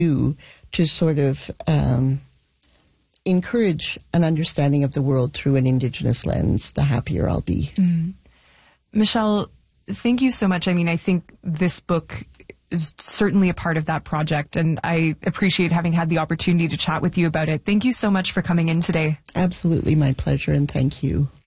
do to sort of encourage an understanding of the world through an Indigenous lens, the happier I'll be. Michelle, thank you so much. I mean, I think this book is certainly a part of that project, and I appreciate having had the opportunity to chat with you about it. Thank you so much for coming in today. Absolutely, my pleasure, and thank you.